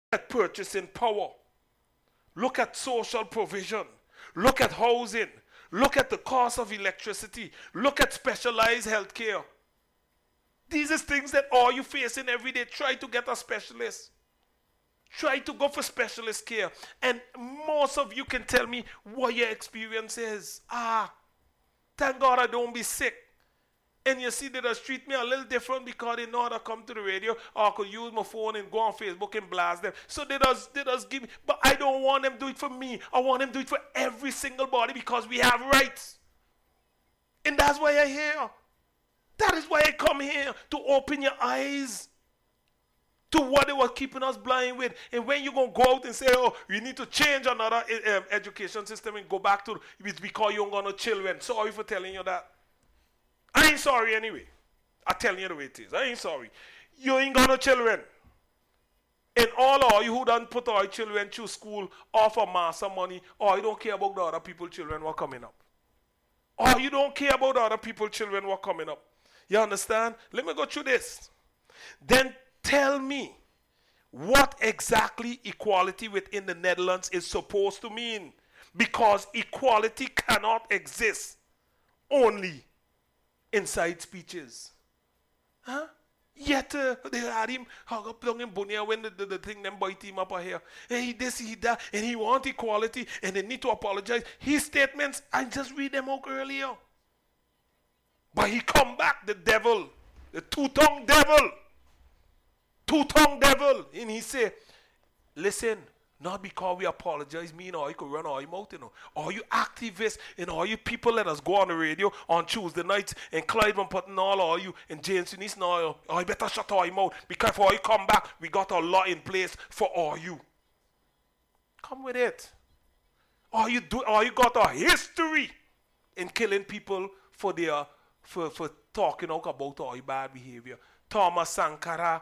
at purchasing power. Look at social provision. Look at housing. Look at the cost of electricity. Look at specialized healthcare. These are things that all you facing every day. Try to get a specialist. Try to go for specialist care. And most of you can tell me what your experience is. Thank God I don't be sick. And you see, they just treat me a little different because they know how to come to the radio, or I could use my phone and go on Facebook and blast them. So they just give me, but I don't want them to do it for me. I want them to do it for every single body because we have rights. And that's why I'm here. That is why I come here, to open your eyes to what they were keeping us blind with. And when you're going to go out and say, oh, we need to change another education system and go back to it because you don't got no children. Sorry for telling you that. I ain't sorry anyway. I'm telling you the way it is. I ain't sorry. You ain't got no children. And all of you who done put our children through school, offer master money, or you don't care about the other people's children who are coming up. Or you don't care about the other people's children who are coming up. You understand? Let me go through this. Then tell me what exactly equality within the Netherlands is supposed to mean. Because equality cannot exist only inside speeches. Yet they had him hung up down in Bunia when the thing them bite him up here. And he this, he that, and he want equality, and they need to apologize. His statements, I just read them out earlier. But he come back, the devil, the two-tongued devil, and he say, listen, not because we apologize, me and all you could run all your mouth, you know. All you activists and all you people let us go on the radio on Tuesday nights and Clyde Van Putten all you and James Finis and all you better shut all your mouth because before you come back, we got a law in place for all you. Come with it. All you got a history in killing people for their for talking out about all your bad behavior. Thomas Sankara,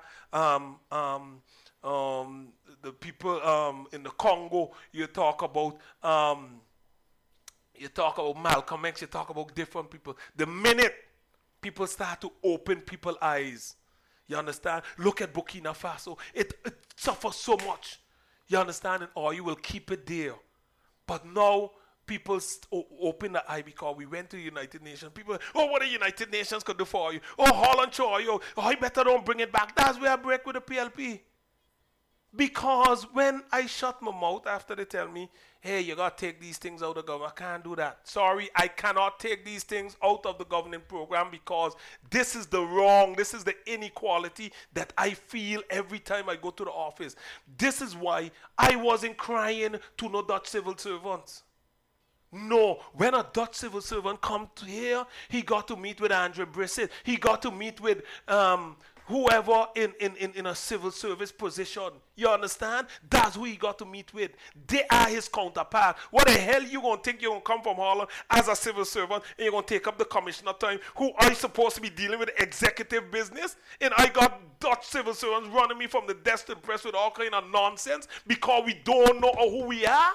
the people in the Congo, you talk about Malcolm X, you talk about different people. The minute people start to open people's eyes, you understand? Look at Burkina Faso. It suffers so much. You understand? And or you will keep it there. But now people open the eye because we went to the United Nations. People, oh, what the United Nations could do for you? Oh, Holland, sure, you. Oh, you better don't bring it back. That's where I break with the PLP. Because when I shut my mouth after they tell me, hey, you got to take these things out of the government, I can't do that. Sorry, I cannot take these things out of the governing program because this is the inequality that I feel every time I go to the office. This is why I wasn't crying to no Dutch civil servants. No, when a Dutch civil servant come to here, he got to meet with Andre Brissett. He got to meet with whoever in a civil service position. You understand? That's who he got to meet with. They are his counterpart. What the hell you going to think you're going to come from Holland as a civil servant and you're going to take up the commissioner time? Who are you supposed to be dealing with executive business? And I got Dutch civil servants running me from the desk to the press with all kind of nonsense because we don't know who we are?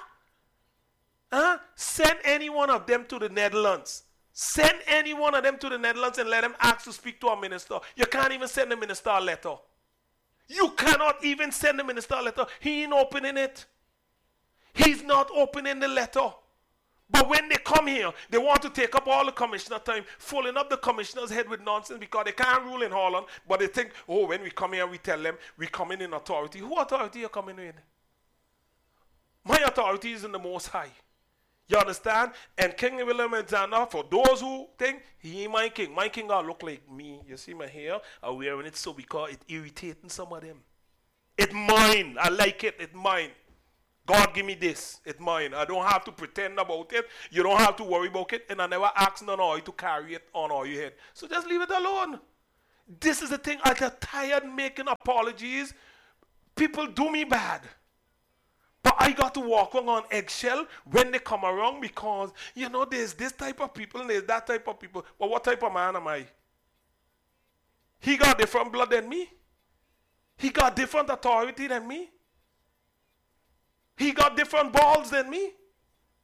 Send any one of them to the Netherlands. Send any one of them to the Netherlands and let them ask to speak to a minister. You can't even send the minister a letter. You cannot even send the minister a letter. He ain't opening it. He's not opening the letter. But when they come here, they want to take up all the commissioner time, filling up the commissioner's head with nonsense because they can't rule in Holland. But they think, oh, when we come here, we tell them we come in authority. Who authority are you coming in? My authority is in the Most High. You understand? And King William Alexander, for those who think he ain't my king gonna look like me. You see my hair? I'm wearing it so because it's irritating some of them. It's mine. I like it. It's mine. God give me this. It's mine. I don't have to pretend about it. You don't have to worry about it. And I never ask none of you to carry it on all your head. So just leave it alone. This is the thing. I get tired making apologies. People do me bad. But I got to walk on eggshell when they come around because, you know, there's this type of people and there's that type of people. But what type of man am I? He got different blood than me. He got different authority than me. He got different balls than me.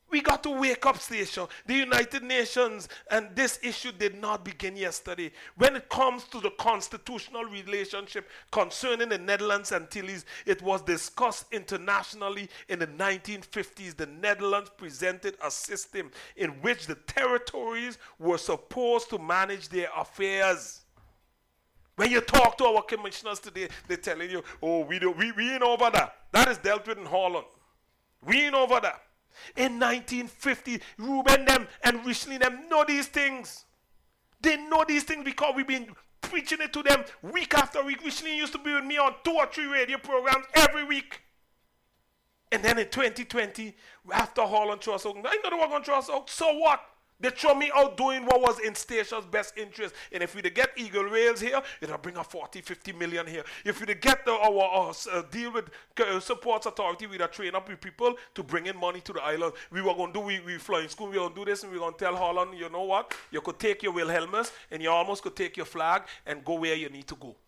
We got to wake up, station. The United Nations and this issue did not begin yesterday. When it comes to the constitutional relationship concerning the Netherlands Antilles, it was discussed internationally in the 1950s. The Netherlands presented a system in which the territories were supposed to manage their affairs. When you talk to our commissioners today, they're telling you, oh, we ain't over that. That is dealt with in Holland. We ain't over that. In 1950, Reuben them and Richelieu them know these things. They know these things because we've been preaching it to them week after week. Richelieu used to be with me on 2 or 3 radio programs every week. And then in 2020, after Holland threw us out, I know they were going to throw us out. So what? They throw me out doing what was in Stacia's best interest. And if we get Eagle Rails here, it'll bring a 40, 50 million here. If we get our deal with Supports Authority, we'd train up with people to bring in money to the island. We were going to do, we fly in school, we were going to do this, and we were going to tell Holland, you know what? You could take your Wilhelmus, and you almost could take your flag and go where you need to go.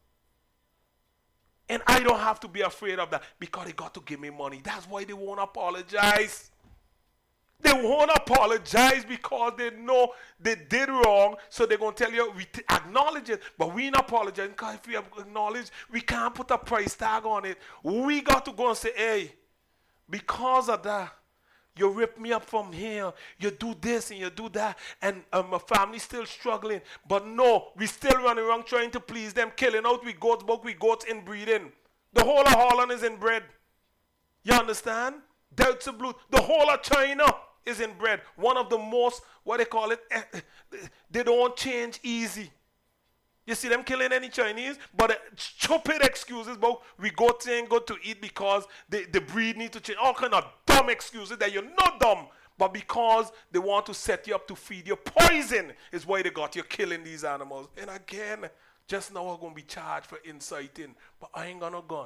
And I don't have to be afraid of that because they got to give me money. That's why they won't apologize. They won't apologize because they know they did wrong, so they're going to tell you, we acknowledge it, but we ain't apologizing because if we acknowledge, we can't put a price tag on it. We got to go and say, hey, because of that, you rip me up from here, you do this and you do that, and my family's still struggling. But no, we still running around trying to please them, killing out with goats, but with goats inbreeding. The whole of Holland is inbred. You understand? Delta Blue, the whole of China is inbred. One of the most, what they call it, they don't change easy. You see them killing any Chinese, but stupid excuses about we go to ain't good to eat because the breed need to change. All kind of dumb excuses that you're not dumb, but because they want to set you up to feed you poison is why they got you killing these animals. And again, just now I'm going to be charged for inciting, but I ain't got no gun.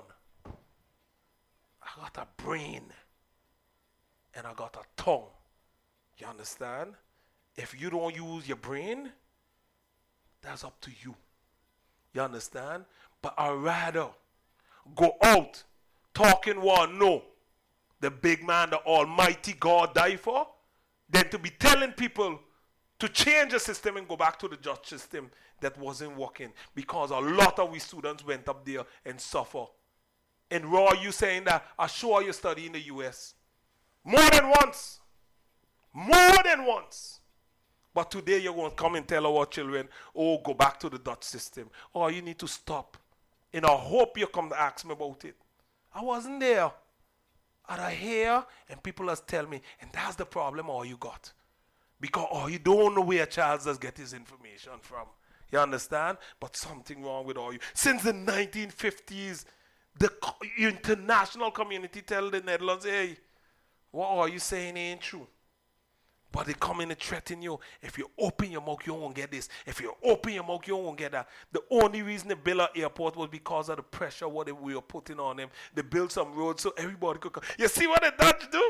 I got a brain and I got a tongue. You understand? If you don't use your brain, that's up to you. You understand? But I'd rather go out talking what I know the big man, the almighty God died for, than to be telling people to change the system and go back to the judge system that wasn't working. Because a lot of we students went up there and suffer. And Raw, you saying that, I sure you study in the US. More than once. More than once. But today you're going to come and tell our children, oh, go back to the Dutch system. Oh, you need to stop. And I hope you come to ask me about it. I wasn't there. And I hear, and people just tell me, and that's the problem all you got. Because, oh, you don't know where Charles does get his information from. You understand? But something wrong with all you. Since the 1950s, the international community tell the Netherlands, hey, what are you saying ain't true? But they come in and threaten you. If you open your mouth, you won't get this. If you open your mouth, you won't get that. The only reason they built an airport was because of the pressure what we were putting on them. They built some roads so everybody could come. You see what the Dutch do?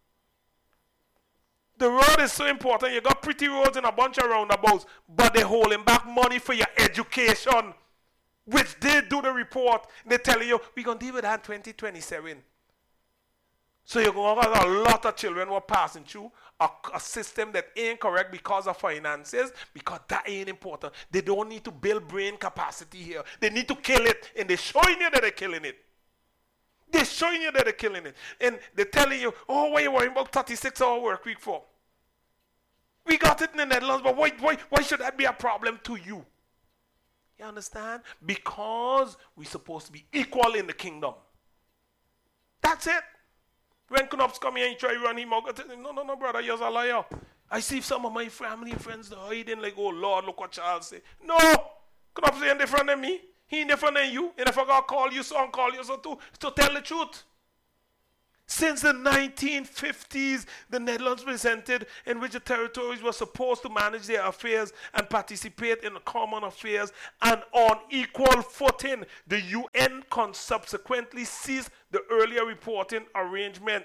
The road is so important. You got pretty roads and a bunch of roundabouts, but they're holding back money for your education, which they do the report. They're telling you, we're going to deal with that in 2027. So you're going to have a lot of children who are passing through a system that ain't correct because of finances, because that ain't important. They don't need to build brain capacity here. They need to kill it, and they're showing you that they're killing it. They're showing you that they're killing it. And they're telling you, oh, why are you worrying about 36-hour work week for? We got it in the Netherlands, but why should that be a problem to you? You understand? Because we're supposed to be equal in the kingdom. That's it. When Knops come here and try to run him out, no, brother, you're a liar. I see some of my family and friends hiding like, oh, Lord, look what Charles say. No, Knops ain't different than me. He ain't different than you. And if I gotta call you so and call you so too, to tell the truth. Since the 1950s, the Netherlands presented in which the territories were supposed to manage their affairs and participate in the common affairs, and on equal footing, the UN subsequently ceased the earlier reporting arrangement.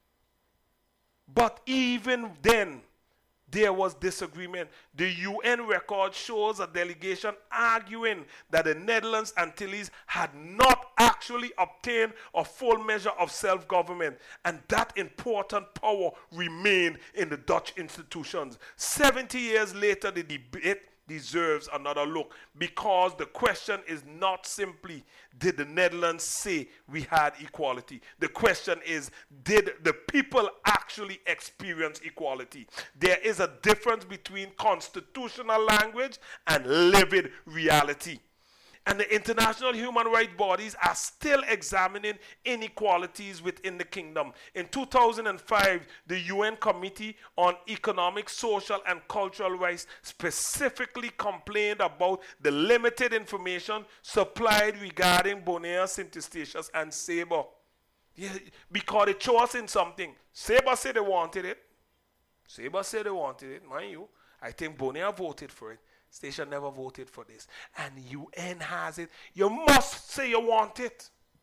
But even then, there was disagreement. The UN record shows a delegation arguing that the Netherlands Antilles had not actually obtain a full measure of self-government, and that important power remained in the Dutch institutions. 70 years later, the debate deserves another look, because the question is not simply, did the Netherlands say we had equality? The question is, did the people actually experience equality? There is a difference between constitutional language and lived reality. And the international human rights bodies are still examining inequalities within the kingdom. In 2005, the UN Committee on Economic, Social, and Cultural Rights specifically complained about the limited information supplied regarding Bonea, St. Eustatius, and Sabre. Yeah, because it chose in something. Sabre said they wanted it. Sabre said they wanted it, mind you. I think Bonea voted for it. Station never voted for this. And UN has it. You must say you want it.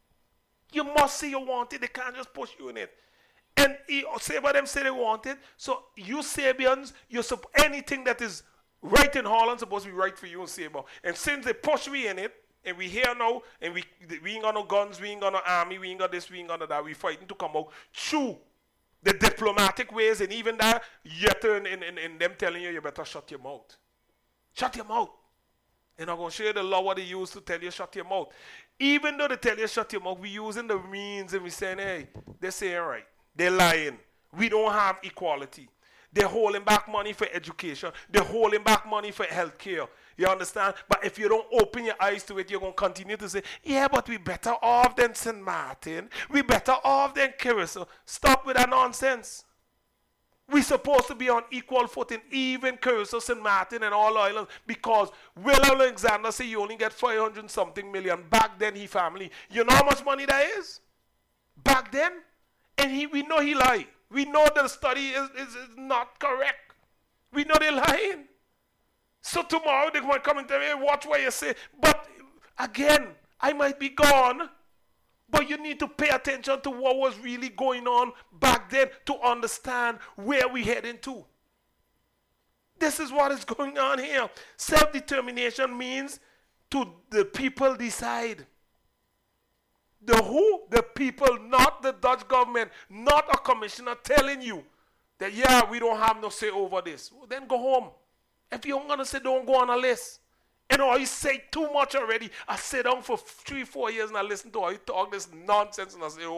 You must say you want it. They can't just push you in it. And Sabre them say they want it. So you Sabians, anything that is right in Holland supposed to be right for you and Sabre. And since they push me in it, and we here now, and we ain't got no guns, we ain't got no army, we ain't got this, we ain't got that, we fighting to come out through the diplomatic ways, and even that, you turn in them telling you better shut your mouth. Shut your mouth. And I'm going to show you the law what they use to tell you shut your mouth. Even though they tell you shut your mouth, we're using the means and we're saying, hey, they're saying right. They're lying. We don't have equality. They're holding back money for education. They're holding back money for health care. You understand? But if you don't open your eyes to it, you're going to continue to say, yeah, but we're better off than St. Martin. We're better off than Curacao. Stop with that nonsense. We're supposed to be on equal footing, even Curacao, St. Martin, and all islands, because Will Alexander said you only get 500 something million. Back then, he family. You know how much money that is? Back then? And we know he lied. We know the study is not correct. We know they're lying. So tomorrow, they might come and tell me, hey, watch what you say. But again, I might be gone. But you need to pay attention to what was really going on back then to understand where we're heading to. This is what is going on here. Self-determination means to the people decide. The who? The people, not the Dutch government, not a commissioner telling you that, yeah, we don't have no say over this. Well, then go home. If you're going to say, don't go on a list. You know, you say too much already. I sit down for 3-4 years and I listen to how you talk this nonsense and I say,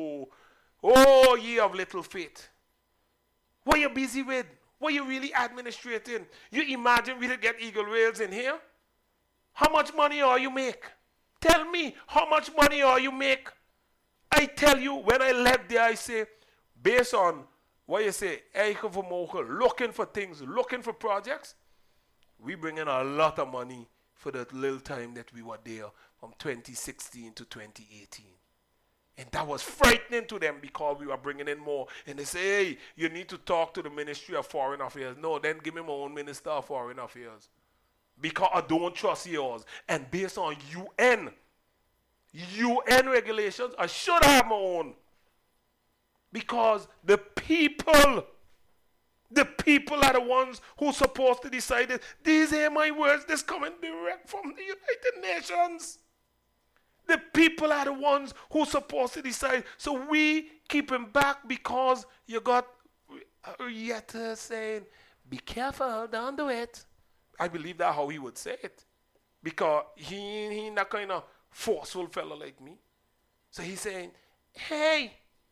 oh, ye of little faith. What you busy with? What you really administrating? You imagine we could get Eagle Rails in here? How much money are you make? Tell me, how much money are you make? I tell you, when I left there, I say, based on what you say, looking for things, looking for projects, we bring in a lot of money for that little time that we were there from 2016 to 2018. And that was frightening to them because we were bringing in more. And they say, hey, you need to talk to the Ministry of Foreign Affairs. No, then give me my own Minister of Foreign Affairs. Because I don't trust yours. And based on UN regulations, I should have my own. Because the people are the ones who are supposed to decide it. These are my words. This coming direct from the United Nations. The people are the ones who are supposed to decide. So we keep him back because you got Yetta saying, be careful, don't do it. I believe that's how he would say it. Because he not kind of forceful fellow like me. So he's saying, hey,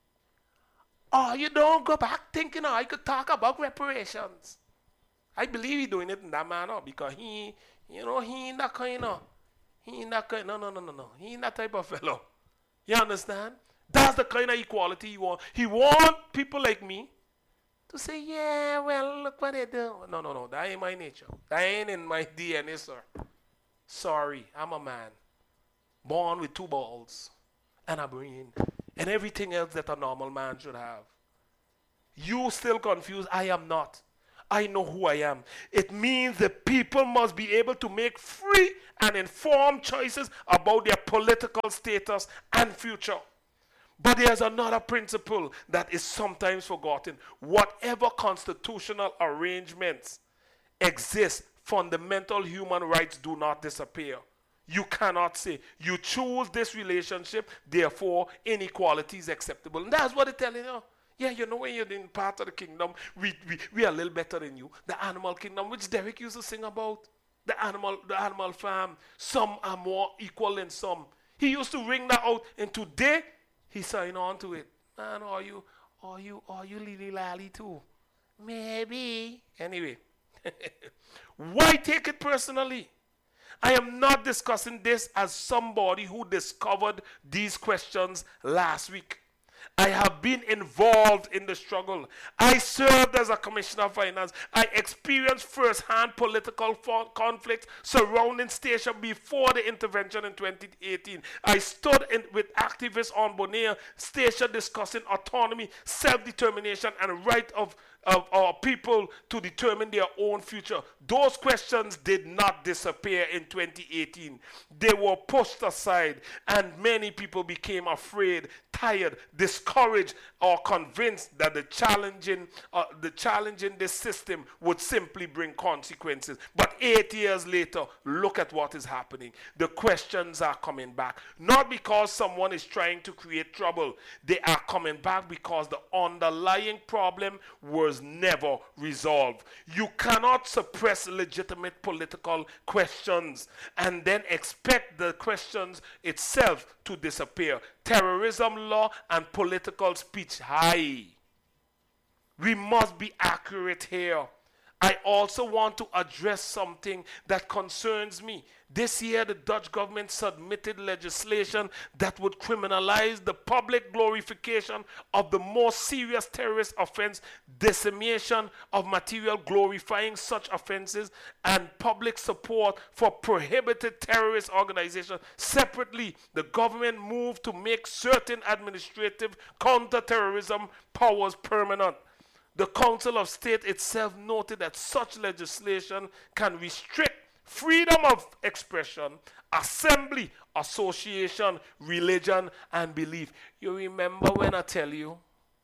you don't go back thinking I could talk about reparations. I believe he's doing it in that manner because he ain't that kind of, no. He ain't that type of fellow. You understand? That's the kind of equality he wants. He wants people like me to say, yeah, well, look what they do. No, that ain't my nature. That ain't in my DNA, sir. Sorry, I'm a man. Born with 2 balls and a brain. And everything else that a normal man should have. You still confused? I am not. I know who I am. It means the people must be able to make free and informed choices about their political status and future. But there's another principle that is sometimes forgotten. Whatever constitutional arrangements exist, fundamental human rights do not disappear. You cannot say. You choose this relationship, therefore inequality is acceptable. And that's what they're telling you. Yeah, you know, when you're in part of the kingdom, we are a little better than you. The animal kingdom, which Derek used to sing about. The animal farm. Some are more equal than some. He used to ring that out, and today he signed on to it. Man, are you Lily Lally too? Maybe. Anyway, why take it personally? I am not discussing this as somebody who discovered these questions last week. I have been involved in the struggle. I served as a commissioner of finance. I experienced first-hand political conflict surrounding Station before the intervention in 2018. I stood with activists on Bonaire Station discussing autonomy, self-determination, and right of our people to determine their own future. Those questions did not disappear in 2018. They were pushed aside, and many people became afraid, tired, discouraged, or convinced that the challenging this system would simply bring consequences. But 8 years later, look at what is happening. The questions are coming back. Not because someone is trying to create trouble. They are coming back because the underlying problem was never resolved. You cannot suppress legitimate political questions and then expect the questions itself to disappear. Terrorism law and political speech high. We must be accurate here. I also want to address something that concerns me. This year, the Dutch government submitted legislation that would criminalize the public glorification of the most serious terrorist offense, dissemination of material glorifying such offenses, and public support for prohibited terrorist organizations. Separately, the government moved to make certain administrative counterterrorism powers permanent. The Council of State itself noted that such legislation can restrict freedom of expression, assembly, association, religion, and belief. You remember when I tell you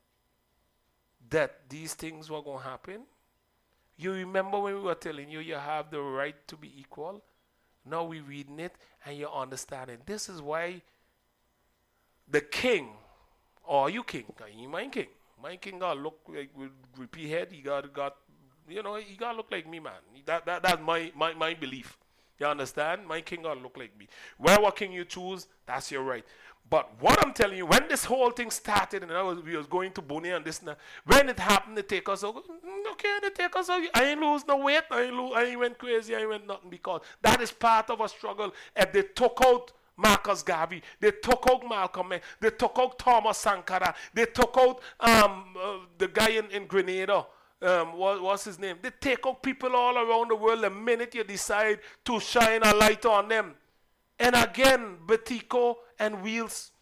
that these things were going to happen? You remember when we were telling you you have the right to be equal? Now we're reading it and you're understanding. This is why the king, or you king, you mind king. My king got look like with grippy head. He got he got look like me, man. That's my belief. You understand? My king got look like me. Whatever king you choose, that's your right. But what I'm telling you, when this whole thing started, and we was going to Bonaire and this and that, when it happened, they take us out. Okay, they take us out. I ain't lose no weight. I ain't went crazy. I ain't went nothing, because that is part of a struggle. If they took out Marcus Garvey, they took out Malcolm X, they took out Thomas Sankara, they took out the guy in Grenada, what's his name? They take out people all around the world the minute you decide to shine a light on them. And again, Batico and Wheels,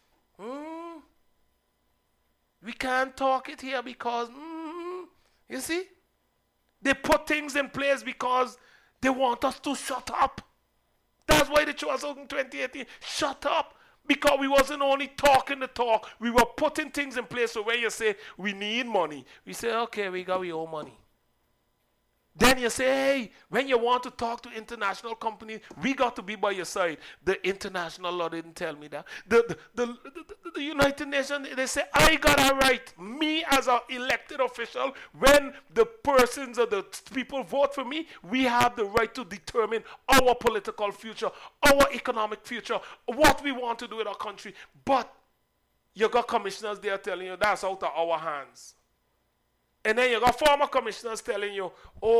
we can't talk it here because, you see, they put things in place because they want us to shut up. That's why they chose us out in 2018. Shut up. Because we wasn't only talking the talk, we were putting things in place. So when you say we need money, we say, okay, we got our own money. Then you say, hey, when you want to talk to international companies, we got to be by your side. The international law didn't tell me that. The United Nations, they say, I got a right. Me as an elected official, when the persons or the people vote for me, we have the right to determine our political future, our economic future, what we want to do in our country. But you got commissioners there telling you that's out of our hands. And then you got former commissioners telling you,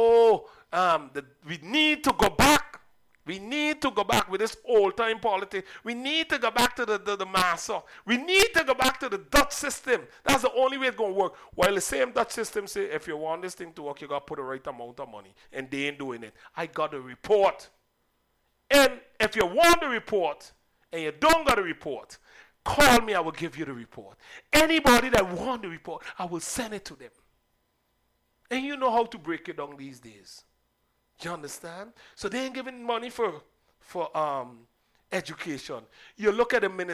we need to go back. We need to go back with this old-time politics. We need to go back to the massa. We need to go back to the Dutch system. That's the only way it's going to work. While the same Dutch system say, if you want this thing to work, you got to put the right amount of money. And they ain't doing it. I got a report. And if you want the report, and you don't got a report, call me, I will give you the report. Anybody that want the report, I will send it to them. And you know how to break it down these days. You understand? So they ain't giving money for education. You look at the minister.